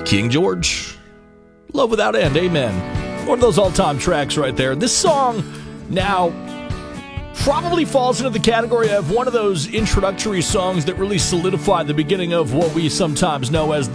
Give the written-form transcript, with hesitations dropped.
King George, Love Without End, amen. One of those all-time tracks right there. This song now probably falls into the category of one of those introductory songs that really solidified the beginning of what we sometimes know as